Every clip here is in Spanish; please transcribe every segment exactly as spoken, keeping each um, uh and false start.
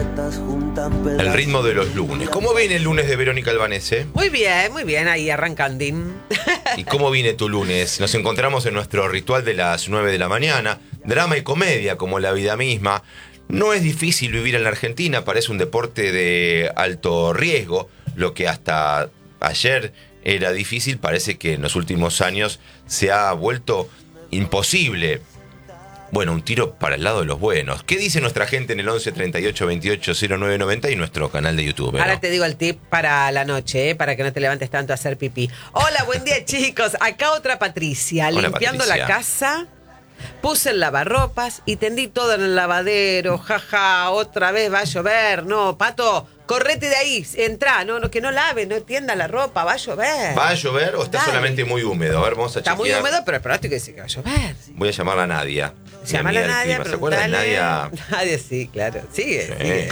El ritmo de los lunes. ¿Cómo viene el lunes de Verónica Albanese? Muy bien, muy bien, ahí arrancandín. ¿Y cómo viene tu lunes? Nos encontramos en nuestro ritual de las nueve de la mañana. Drama y comedia, como la vida misma. No es difícil vivir en la Argentina, parece un deporte de alto riesgo. Lo que hasta ayer era difícil, parece que en los últimos años se ha vuelto imposible. Bueno, un tiro para el lado de los buenos. ¿Qué dice nuestra gente en el once treinta y ocho veintiocho cero nueve noventa y nuestro canal de YouTube? ¿no? Ahora te digo el tip para la noche, ¿eh? Para que no te levantes tanto a hacer pipí. Hola, buen día, chicos. Acá otra Patricia, Hola, limpiando Patricia. la casa. Puse el lavarropas y tendí todo en el lavadero. Jaja, otra vez va a llover. No, Pato, correte de ahí, entra. No, no, que no lave, no tienda la ropa, va a llover. ¿Va a llover o está Dale. solamente muy húmedo? A ver, vamos a Está chequear. muy húmedo, pero el pronóstico dice que va a llover. Voy a llamarla a Nadia. Llámala a Nadia, ¿Se acuerdan de preguntale. Nadia? Nadia, sí, claro. Sigue, Sí. sigue.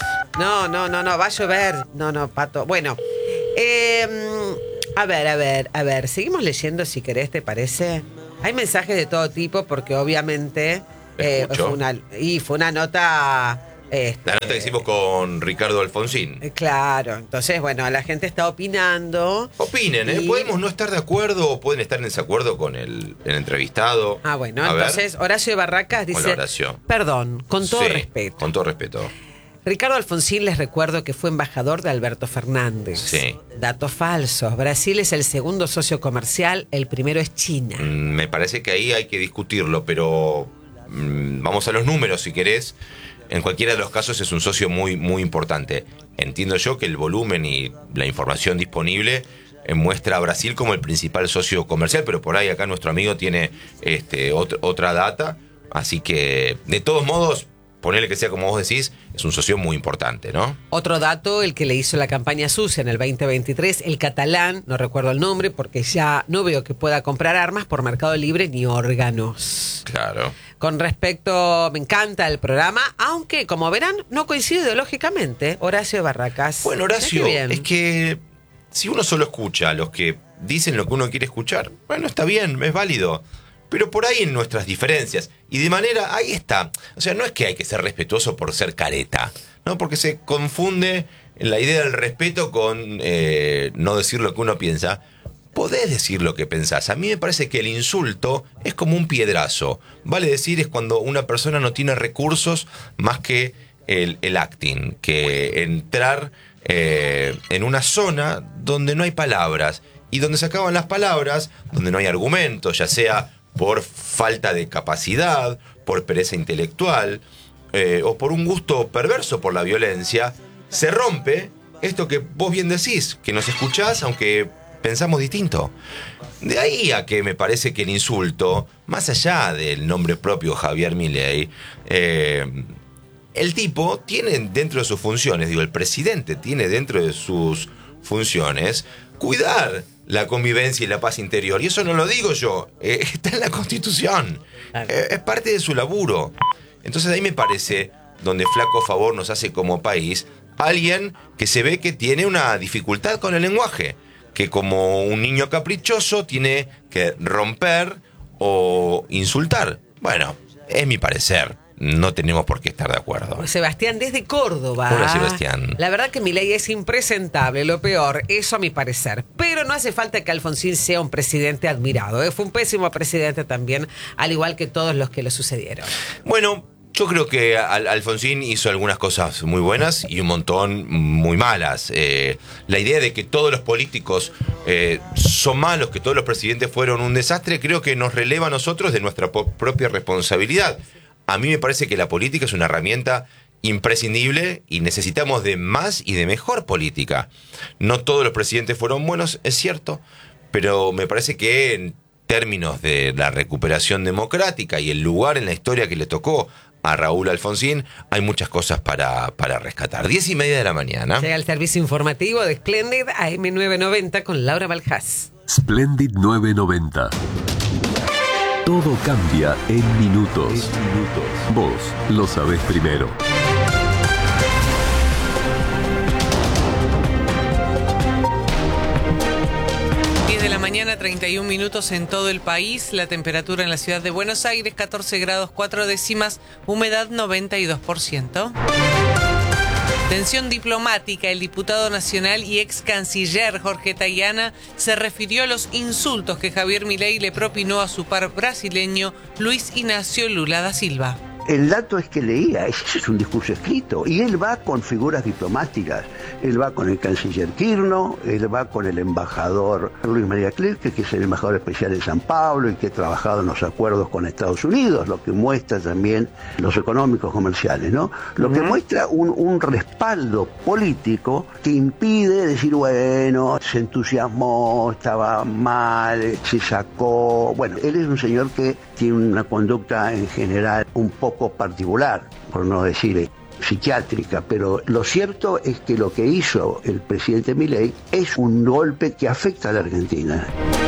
No, no, no, no, va a llover. No, no, Pato. Bueno, eh, a ver, a ver, a ver. Seguimos leyendo si querés, ¿te parece? Hay mensajes de todo tipo porque obviamente eh, Escucho. fue una, y fue una nota... Este, La nota que hicimos con Ricardo Alfonsín. eh, claro, entonces, bueno, la gente está opinando. Opinen, ¿eh? Y- Podemos no estar de acuerdo o pueden estar en desacuerdo con el, el entrevistado. Ah, bueno, A ver. entonces Horacio Barracas dice... Hola, Horacio. Perdón, con todo Sí, respeto. Con todo respeto. Ricardo Alfonsín, les recuerdo que fue embajador de Alberto Fernández. Sí. Datos falsos. Brasil es el segundo socio comercial, el primero es China. Mm, Me parece que ahí hay que discutirlo, pero mm, vamos a los números si querés. En cualquiera de los casos es un socio muy, muy importante. Entiendo yo que el volumen y la información disponible eh, muestra a Brasil como el principal socio comercial, pero por ahí acá nuestro amigo tiene este, ot- otra data. Así que, de todos modos, ponerle que sea como vos decís, es un socio muy importante, ¿no? Otro dato, el que le hizo la campaña sucia en el veinte veintitrés, el catalán, no recuerdo el nombre porque ya no veo que pueda comprar armas por Mercado Libre ni órganos. Claro. Con respecto, me encanta el programa, aunque como verán no coincide ideológicamente. Horacio Barracas. Bueno, Mirá Horacio, qué bien. es que si uno solo escucha a los que dicen lo que uno quiere escuchar, bueno, está bien, es válido. Pero por ahí en nuestras diferencias, y de manera, ahí está. O sea, no es que hay que ser respetuoso por ser careta, ¿no? Porque se confunde la idea del respeto con eh, no decir lo que uno piensa. Podés decir lo que pensás. A mí me parece que el insulto es como un piedrazo. Vale decir, es cuando una persona no tiene recursos más que el, el acting, que entrar eh, en una zona donde no hay palabras y donde se acaban las palabras, donde no hay argumentos, ya sea por falta de capacidad, por pereza intelectual eh, o por un gusto perverso por la violencia, se rompe esto que vos bien decís, que nos escuchás aunque pensamos distinto. De ahí a que me parece que el insulto, más allá del nombre propio Javier Milei, eh, el tipo tiene dentro de sus funciones, digo, el presidente tiene dentro de sus funciones cuidar la convivencia y la paz interior. Y eso no lo digo yo, eh, está en la Constitución. Eh, es parte de su laburo. Entonces ahí me parece donde flaco favor nos hace como país alguien que se ve que tiene una dificultad con el lenguaje, que como un niño caprichoso tiene que romper o insultar. Bueno, es mi parecer. No tenemos por qué estar de acuerdo. Sebastián desde Córdoba. Hola, Sebastián. La verdad que Milei es impresentable, lo peor, eso a mi parecer. Pero no hace falta que Alfonsín sea un presidente admirado. ¿eh? Fue un pésimo presidente también, al igual que todos los que lo sucedieron. Bueno, yo creo que Al- Alfonsín hizo algunas cosas muy buenas y un montón muy malas. Eh, la idea de que todos los políticos eh, son malos, que todos los presidentes fueron un desastre, creo que nos releva a nosotros de nuestra po- propia responsabilidad. A mí me parece que la política es una herramienta imprescindible y necesitamos de más y de mejor política. No todos los presidentes fueron buenos, es cierto, pero me parece que en términos de la recuperación democrática y el lugar en la historia que le tocó a Raúl Alfonsín, hay muchas cosas para, para rescatar. Diez y media de la mañana. Llega el servicio informativo de Splendid A M nueve noventa con Laura Baljás. Splendid nueve noventa. Todo cambia en minutos. Vos lo sabés primero. diez de la mañana, treinta y un minutos en todo el país. La temperatura en la ciudad de Buenos Aires, catorce grados cuatro décimas, humedad noventa y dos por ciento. Tensión diplomática. El diputado nacional y ex canciller Jorge Tayana se refirió a los insultos que Javier Milei le propinó a su par brasileño Luis Inácio Lula da Silva. El dato es que leía, ese es un discurso escrito, y él va con figuras diplomáticas. Él va con el canciller Kirchner, él va con el embajador Luis María Clerque, que es el embajador especial en San Pablo y que ha trabajado en los acuerdos con Estados Unidos, lo que muestra también los económicos comerciales, ¿no? Lo que muestra un, un respaldo político que impide decir, bueno, se entusiasmó, estaba mal, se sacó. Bueno, él es un señor que tiene una conducta en general un poco particular, por no decir psiquiátrica, pero lo cierto es que lo que hizo el presidente Milei es un golpe que afecta a la Argentina.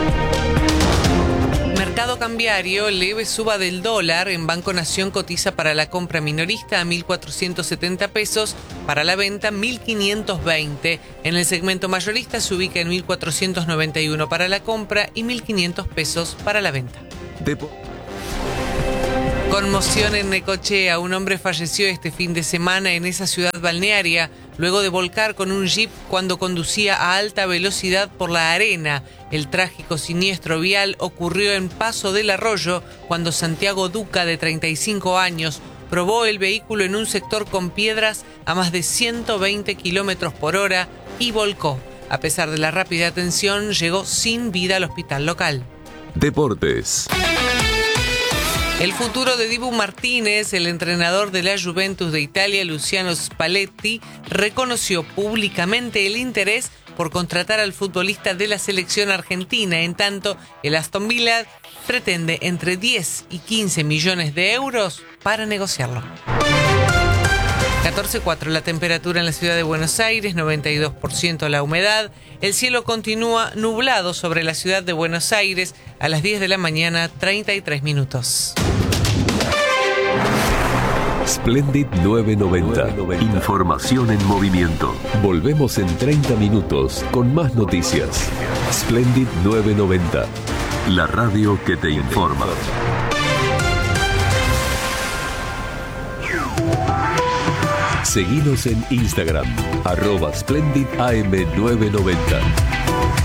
Mercado cambiario, leve suba del dólar. En Banco Nación cotiza para la compra minorista a mil cuatrocientos setenta pesos, para la venta mil quinientos veinte. En el segmento mayorista se ubica en mil cuatrocientos noventa y uno para la compra y mil quinientos pesos para la venta. Depo- Conmoción en Necochea. Un hombre falleció este fin de semana en esa ciudad balnearia luego de volcar con un jeep cuando conducía a alta velocidad por la arena. El trágico siniestro vial ocurrió en Paso del Arroyo cuando Santiago Duca, de treinta y cinco años, probó el vehículo en un sector con piedras a más de ciento veinte kilómetros por hora y volcó. A pesar de la rápida atención, llegó sin vida al hospital local. Deportes. El futuro de Dibu Martínez. El entrenador de la Juventus de Italia, Luciano Spalletti, reconoció públicamente el interés por contratar al futbolista de la selección argentina. En tanto, el Aston Villa pretende entre diez y quince millones de euros para negociarlo. catorce cuatro la temperatura en la ciudad de Buenos Aires, noventa y dos por ciento la humedad. El cielo continúa nublado sobre la ciudad de Buenos Aires a las diez de la mañana, treinta y tres minutos. Splendid novecientos noventa. Información en movimiento. Volvemos en treinta minutos con más noticias. Splendid novecientos noventa. La radio que te informa. Seguinos en Instagram, arroba Splendid A M novecientos noventa.